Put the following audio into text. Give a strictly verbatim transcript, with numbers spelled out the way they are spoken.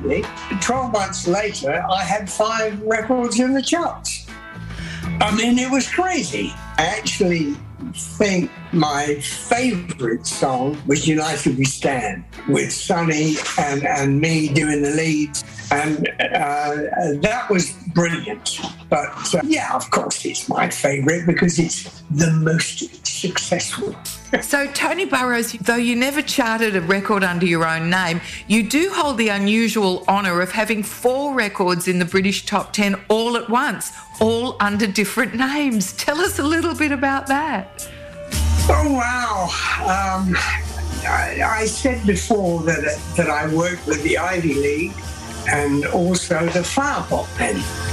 incredibly, twelve months later, I had five records in the charts. I mean, it was crazy. I actually think my favourite song was United We Stand, with Sonny and, and me doing the leads. And uh, that was brilliant. But uh, yeah, of course, it's my favourite because it's the most successful. So, Tony Burrows, though you never charted a record under your own name, you do hold the unusual honour of having four records in the British top ten all at once, all under different names. Tell us a little bit about that. Oh, wow. Um, I, I said before that, that I worked with the Ivy League and also the Flower Pot Men.